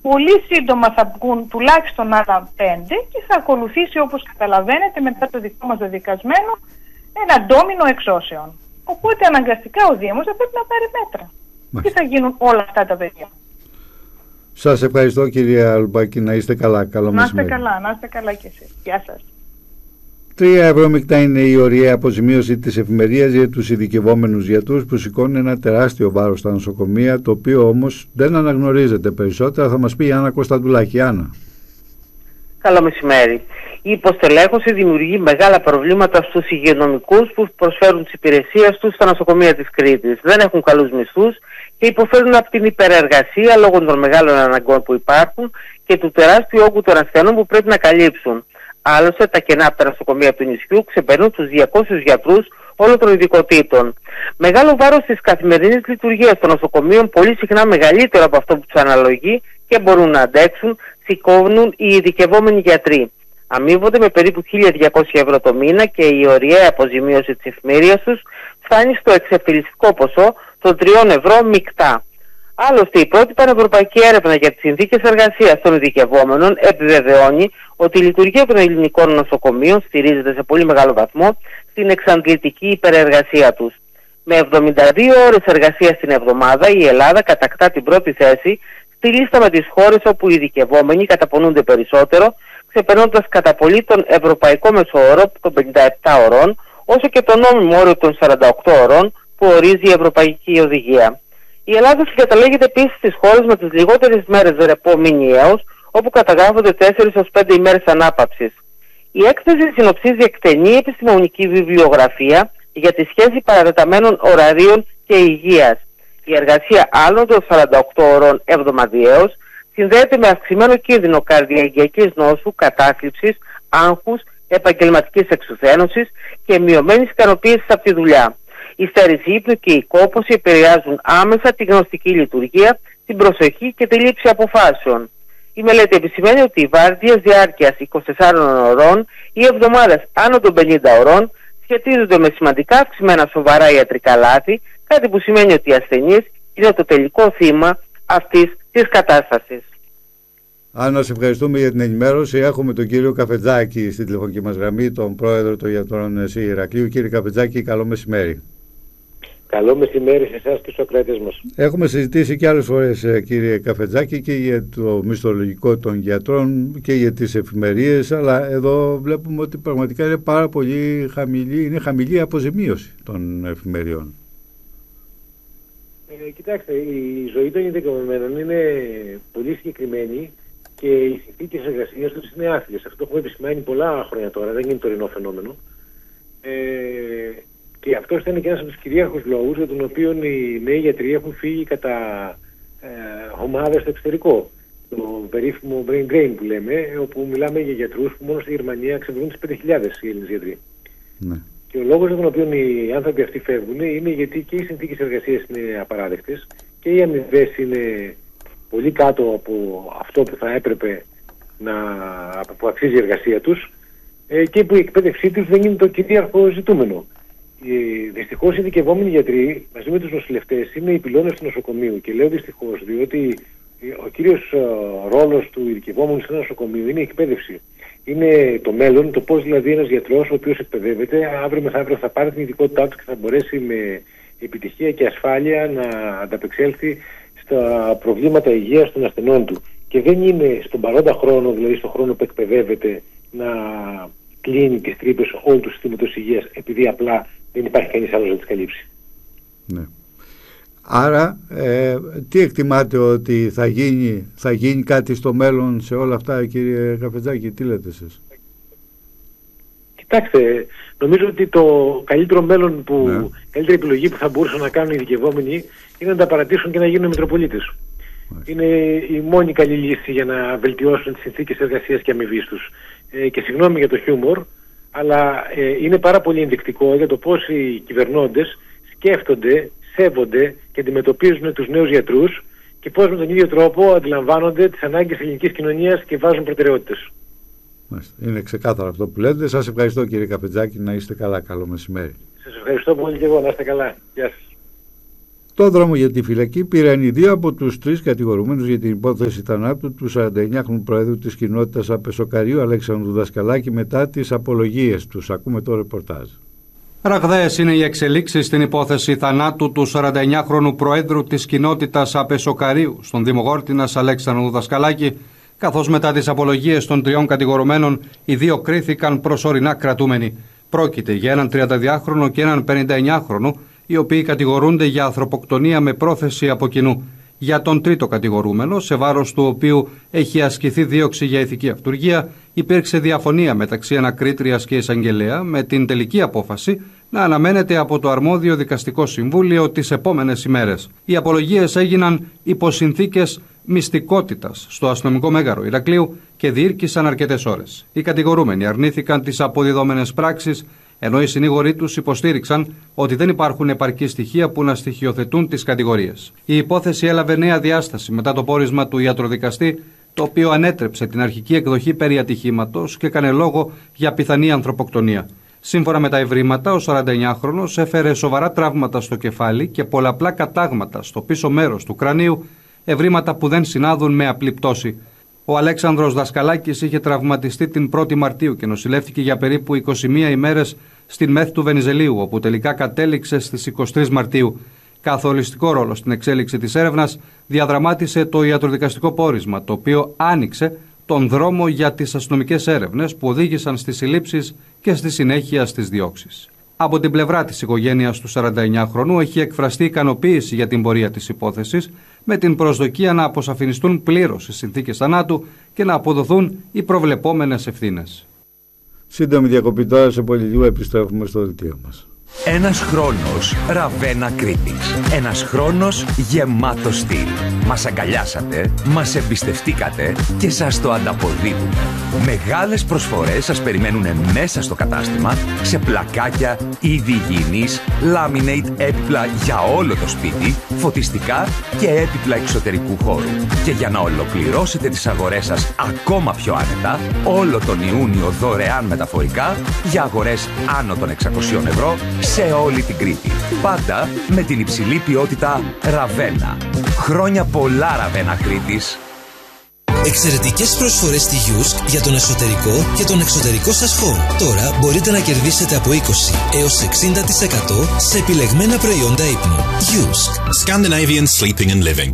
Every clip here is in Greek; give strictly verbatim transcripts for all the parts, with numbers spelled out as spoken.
Πολύ σύντομα θα βγουν τουλάχιστον άλλα πέντε και θα ακολουθήσει, όπως καταλαβαίνετε, μετά το δικό μας δεδικασμένο, ένα ντόμινο εξώσεων. Οπότε αναγκαστικά ο Δήμος θα πρέπει να πάρει μέτρα. Και θα γίνουν όλα αυτά τα παιδιά. Σας ευχαριστώ, κυρία Λουμπάκη, να είστε καλά. Καλό να είστε μεσημέρι. καλά, να είστε καλά κι εσείς. Γεια σας. Τρία ευρώ μεικτά είναι η ωριαία αποζημίωση της εφημερίας για τους ειδικευόμενους γιατρούς που σηκώνουν ένα τεράστιο βάρος στα νοσοκομεία, το οποίο όμως δεν αναγνωρίζεται. Περισσότερα θα μας πει η Άννα Κωνσταντουλάκη. Άννα. Καλό μεσημέρι. Η υποστελέχωση δημιουργεί μεγάλα προβλήματα στους υγειονομικούς που προσφέρουν τις υπηρεσίες τους στα νοσοκομεία της Κρήτης. Δεν έχουν καλούς μισθούς και υποφέρουν από την υπερεργασία λόγω των μεγάλων αναγκών που υπάρχουν και του τεράστιου όγκου των ασθενών που πρέπει να καλύψουν. Άλλωστε, τα κενά από τα νοσοκομεία του νησιού ξεπερνούν τους διακόσιους γιατρούς όλων των ειδικοτήτων. Μεγάλο βάρος της καθημερινής λειτουργίας των νοσοκομείων, πολύ συχνά μεγαλύτερο από αυτό που τους αναλογεί και μπορούν να αντέξουν, σηκώνουν οι ειδικευόμενοι γιατροί. Αμείβονται με περίπου χίλια διακόσια ευρώ το μήνα και η ωριαία αποζημίωση της εφημερίας τους φτάνει στο εξευτελιστικό ποσό των τριών ευρώ μεικτά. Άλλωστε, η πρώτη πανευρωπαϊκή έρευνα για τις συνθήκες εργασίας των ειδικευόμενων επιβεβαιώνει ότι η λειτουργία των ελληνικών νοσοκομείων στηρίζεται σε πολύ μεγάλο βαθμό στην εξαντλητική υπερεργασία τους. Με εβδομήντα δύο ώρες εργασίας την εβδομάδα, η Ελλάδα κατακτά την πρώτη θέση στη λίστα με τις χώρες όπου οι ειδικευόμενοι καταπονούνται περισσότερο, ξεπερνώντας κατά πολύ τον ευρωπαϊκό μεσόωρο των πενήντα επτά ωρών, όσο και το νόμιμο όριο των σαράντα οκτώ ωρών που ορίζει η Ευρωπαϊκή Οδηγία. Η Ελλάδα συγκαταλέγεται επίσης στις χώρες με τις λιγότερες μέρες ρεπό μηνιαίως, όπου καταγράφονται τέσσερις έως πέντε ημέρες ανάπαυσης. Η έκθεση συνοψίζει εκτενή επιστημονική βιβλιογραφία για τη σχέση παρατεταμένων ωραρίων και υγείας. Η εργασία άλλων των σαράντα οκτώ ωρών εβδομαδιαίως συνδέεται με αυξημένο κίνδυνο καρδιαγγειακής νόσου, κατάθλιψης, άγχους, επαγγελματικής εξουθένωσης και μειωμένης ικανοποίησης από τη δουλειά. Η στέρηση ύπνου και η κόπωση επηρεάζουν άμεσα τη γνωστική λειτουργία, την προσοχή και τη λήψη αποφάσεων. Η μελέτη επισημαίνει ότι οι βάρδιες διάρκειας είκοσι τεσσάρων ωρών ή εβδομάδας άνω των πενήντα ωρών σχετίζονται με σημαντικά αυξημένα σοβαρά ιατρικά λάθη, κάτι που σημαίνει ότι οι ασθενείς είναι το τελικό θύμα αυτής της κατάστασης. Άννα, σε ευχαριστούμε για την ενημέρωση. Έχουμε τον κύριο Καφετζάκη στην τηλεφωνική μας γραμμή, τον πρόεδρο των γιατρών ΕΣΥ Ηρακλείου. Κύριε Καφετζάκη, καλό μεσημέρι. Καλό μεσημέρι σε εσάς και στους ακροατές μας. Έχουμε συζητήσει και άλλες φορές, κύριε Καφετζάκη, και για το μισθολογικό των γιατρών και για τις εφημερίες, αλλά εδώ βλέπουμε ότι πραγματικά είναι πάρα πολύ χαμηλή, είναι χαμηλή η αποζημίωση των εφημεριών. Ε, κοιτάξτε, η ζωή των ειδικευομένων είναι πολύ συγκεκριμένη και οι συνθήκες εργασίας τους είναι άθλιες. Αυτό το έχουμε επισημάνει πολλά χρόνια τώρα, δεν είναι τωρινό φαινόμενο. Ε, και αυτό ήταν και ένας από τους κυρίαρχους λόγους για τον οποίο οι νέοι γιατροί έχουν φύγει κατά ε, ομάδες στο εξωτερικό. Το περίφημο brain drain που λέμε, όπου μιλάμε για γιατρούς που μόνο στη Γερμανία ξεπερνούν τις πέντε χιλιάδες οι Έλληνες γιατροί. Ναι. Και ο λόγος για τον οποίο οι άνθρωποι αυτοί φεύγουν είναι γιατί και οι συνθήκες εργασίας είναι απαράδεκτες και οι αμοιβές είναι πολύ κάτω από αυτό που θα έπρεπε να, που αξίζει η εργασία τους ε, και που η εκπαίδευσή τους δεν είναι το κυρίαρχο ζητούμενο. Ε, δυστυχώς οι ειδικευόμενοι γιατροί μαζί με τους νοσηλευτές είναι οι πυλώνες του νοσοκομείου και λέω δυστυχώς διότι ο κύριος ε, ρόλος του ειδικευόμενου σε ένα νοσοκομείο είναι η εκπαίδευση. Είναι το μέλλον, το πώς δηλαδή ένας γιατρός ο οποίος εκπαιδεύεται αύριο μεθαύριο θα πάρει την ειδικότητά του και θα μπορέσει με επιτυχία και ασφάλεια να ανταπεξέλθει στα προβλήματα υγείας των ασθενών του. Και δεν είναι στον παρόντα χρόνο, δηλαδή στον χρόνο που εκπαιδεύεται, να κλείνει τις τρύπες όλου του συστήματος υγείας επειδή απλά δεν υπάρχει κανείς άλλος να τις καλύψει. Ναι. Άρα, ε, τι εκτιμάτε ότι θα γίνει, θα γίνει κάτι στο μέλλον σε όλα αυτά, κύριε Καφετζάκη, τι λέτε εσείς? Κοιτάξτε, νομίζω ότι το καλύτερο μέλλον, που, ναι. καλύτερη επιλογή που θα μπορούσαν να κάνουν οι ειδικευόμενοι είναι να τα παρατήσουν και να γίνουν Μητροπολίτες. Μάλιστα. Είναι η μόνη καλή λύση για να βελτιώσουν τις συνθήκες εργασίας και αμοιβής τους. Ε, και συγγνώμη για το χιούμορ, αλλά ε, είναι πάρα πολύ ενδεικτικό για το πώς οι κυβερνώντες σκέφτονται, σέβονται και αντιμετωπίζουν τους νέους γιατρούς και πώς με τον ίδιο τρόπο αντιλαμβάνονται τις ανάγκες της ελληνικής κοινωνίας και βάζουν προτεραιότητες. Είναι ξεκάθαρο αυτό που λέτε. Σας ευχαριστώ, κύριε Καφετζάκη, να είστε καλά. Καλό μεσημέρι. Σας ευχαριστώ πολύ και εγώ, να είστε καλά. Γεια σας. Το δρόμο για τη φυλακή πήραν οι δύο από τους τρεις κατηγορούμενους για την υπόθεση θανάτου του σαρανταεννιάχρονου Προέδρου της κοινότητας Απεσοκαρίου Αλέξανδρου Δασκαλάκη μετά τις απολογίες τους. Ακούμε το ρεπορτάζ. Ραγδαίες είναι οι εξελίξεις στην υπόθεση θανάτου του σαρανταεννιάχρονου Προέδρου της κοινότητας Απεσοκαρίου στον Δήμο Γόρτινας Αλέξανδρου Δασκαλάκη, καθώς μετά τις απολογίες των τριών κατηγορουμένων οι δύο κρίθηκαν προσωρινά κρατούμενοι. Πρόκειται για έναν τριανταδυάχρονο και έναν πενηνταεννιάχρονο, οι οποίοι κατηγορούνται για ανθρωποκτονία με πρόθεση από κοινού. Για τον τρίτο κατηγορούμενο, σε βάρος του οποίου έχει ασκηθεί δίωξη για ηθική αυτουργία, υπήρξε διαφωνία μεταξύ ανακρίτριας και εισαγγελέα, με την τελική απόφαση να αναμένεται από το αρμόδιο δικαστικό συμβούλιο τις επόμενες ημέρες. Οι απολογίες έγιναν υπό συνθήκες μυστικότητας στο αστυνομικό μέγαρο Ηρακλείου και διήρκησαν αρκετές ώρες. Οι κατηγορούμενοι αρνήθηκαν τις αποδιδόμενες πράξεις, ενώ οι συνήγοροι τους υποστήριξαν ότι δεν υπάρχουν επαρκή στοιχεία που να στοιχειοθετούν τις κατηγορίες. Η υπόθεση έλαβε νέα διάσταση μετά το πόρισμα του ιατροδικαστή, το οποίο ανέτρεψε την αρχική εκδοχή περί ατυχήματος και έκανε λόγο για πιθανή ανθρωποκτονία. Σύμφωνα με τα ευρήματα, ο σαρανταεννιάχρονος έφερε σοβαρά τραύματα στο κεφάλι και πολλαπλά κατάγματα στο πίσω μέρος του κρανίου, ευρήματα που δεν συνάδουν με απλή πτώση. Ο Αλέξανδρος Δασκαλάκης είχε τραυματιστεί την πρώτη Μαρτίου και νοσηλεύτηκε για περίπου είκοσι μία ημέρες στην ΜΕΘ του Βενιζελίου, όπου τελικά κατέληξε στις είκοσι τρεις Μαρτίου. Καθοριστικό ρόλο στην εξέλιξη της έρευνας διαδραμάτισε το ιατροδικαστικό πόρισμα, το οποίο άνοιξε τον δρόμο για τις αστυνομικές έρευνες που οδήγησαν στις συλλήψεις και στη συνέχεια στις διώξεις. Από την πλευρά της οικογένειας του σαρανταεννιάχρονου έχει εκφραστεί ικανοποίηση για την πορεία της υπόθεσης, με την προσδοκία να αποσαφινιστούν πλήρως οι συνθήκες θανάτου και να αποδοθούν οι προβλεπόμενες ευθύνες. Σύντομη διακοπή τώρα, σε πολύ λίγο επιστρέφουμε στο δελτίο μας. Ένας χρόνος Ραβένα Κρήτης. Ένας χρόνος γεμάτο στυλ. Μας αγκαλιάσατε, μας εμπιστευτήκατε και σας το ανταποδίδουμε. Μεγάλες προσφορές σας περιμένουν μέσα στο κατάστημα, σε πλακάκια, είδη υγιεινής, laminate έπιπλα για όλο το σπίτι, φωτιστικά και έπιπλα εξωτερικού χώρου. Και για να ολοκληρώσετε τις αγορές σας ακόμα πιο άνετα, όλο τον Ιούνιο δωρεάν μεταφορικά για αγορές άνω των εξακοσίων ευρώ σε όλη την Κρήτη. Πάντα με την υψηλή ποιότητα Ραβένα. Χρόνια πολλά Ραβένα Κρήτης. Εξαιρετικές προσφορές στη Γιούσκ για τον εσωτερικό και τον εξωτερικό σας χώρο. Τώρα μπορείτε να κερδίσετε από είκοσι έως εξήντα τοις εκατό σε επιλεγμένα προϊόντα ύπνου. Γιούσκ. Scandinavian Sleeping and Living.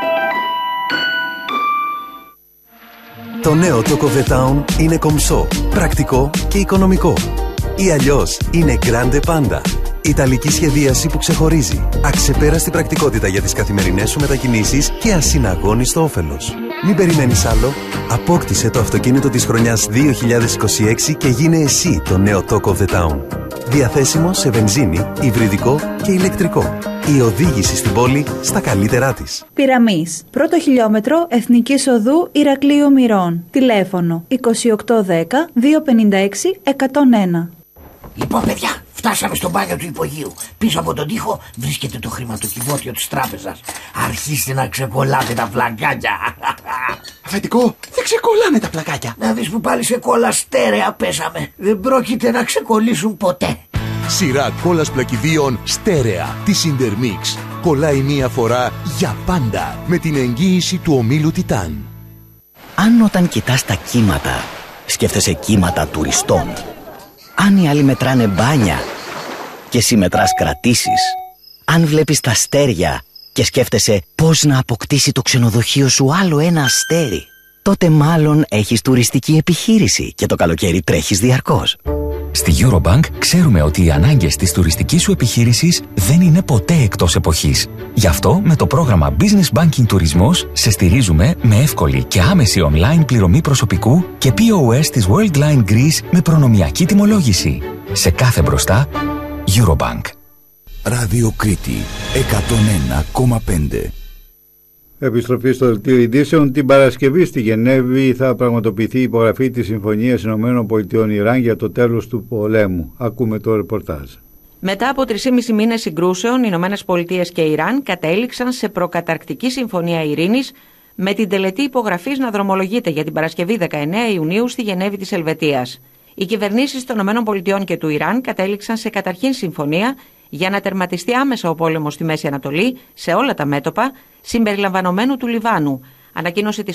Το νέο Toco The Town είναι κομψό, πρακτικό και οικονομικό. Ή αλλιώς είναι Grande Panda. Ιταλική σχεδίαση που ξεχωρίζει. Αξεπέραστη πρακτικότητα για τις καθημερινές σου μετακινήσεις και ασυναγώνιστο όφελος. Μην περιμένεις άλλο. Απόκτησε το αυτοκίνητο της χρονιάς δύο χιλιάδες είκοσι έξι και γίνε εσύ το νέο Toco The Town. Διαθέσιμο σε βενζίνη, υβριδικό και ηλεκτρικό. Η οδήγηση στην πόλη στα καλύτερά της. Πειραμής. Πρώτο χιλιόμετρο Εθνικής Οδού Ηρακλείου Μυρών. Τηλέφωνο είκοσι οκτώ δέκα διακόσια πενήντα έξι εκατόν ένα. Λοιπόν, παιδιά, φτάσαμε στο μπάνιο του υπογείου. Πίσω από τον τοίχο βρίσκεται το χρηματοκιβώτιο της τράπεζας. Αρχίστε να ξεκολλάτε τα πλακάκια. Αφεντικό, δεν ξεκολλάνε τα πλακάκια. Να δεις που πάλι σε κόλλα στέρεα πέσαμε. Δεν πρόκειται να ξεκολλήσουν ποτέ. Σειρά κόλλας πλακιδίων στέρεα της Intermix. Κολλάει μία φορά για πάντα με την εγγύηση του ομίλου Τιτάν. Αν όταν κοιτάς τα κύματα σκέφτεσαι κύματα τουριστών, αν οι άλλοι μετράνε μπάνια και εσύ μετράς κρατήσεις, αν βλέπεις τα αστέρια και σκέφτεσαι πώς να αποκτήσει το ξενοδοχείο σου άλλο ένα αστέρι, τότε μάλλον έχεις τουριστική επιχείρηση και το καλοκαίρι τρέχεις διαρκώς. Στη Eurobank ξέρουμε ότι οι ανάγκες της τουριστικής σου επιχείρησης δεν είναι ποτέ εκτός εποχής. Γι' αυτό με το πρόγραμμα Business Banking Τουρισμός σε στηρίζουμε με εύκολη και άμεση online πληρωμή προσωπικού και πι ο ες της Worldline Greece με προνομιακή τιμολόγηση. Σε κάθε μπροστά, Eurobank. Ράδιο Κρήτη εκατόν ένα κόμμα πέντε. Επιστροφή στο δελτίο ειδήσεων. Την Παρασκευή στη Γενέβη θα πραγματοποιηθεί η υπογραφή της Συμφωνίας ΗΠΑ Ιράν για το τέλος του πολέμου. Ακούμε το ρεπορτάζ. Μετά από τρεις μήνες συγκρούσεων, οι Ηνωμένες Πολιτείες και Ιράν κατέληξαν σε προκαταρκτική συμφωνία ειρήνης, με την τελετή υπογραφής να δρομολογείται για την Παρασκευή δεκαεννέα Ιουνίου στη Γενέβη της Ελβετίας. Οι κυβερνήσεις των ΗΠΑ και του Ιράν κατέληξαν σε καταρχήν συμφωνία για να τερματιστεί άμεσα ο πόλεμος στη Μέση Ανατολή σε όλα τα μέτωπα, συμπεριλαμβανομένου του Λιβάνου, ανακοίνωσε τη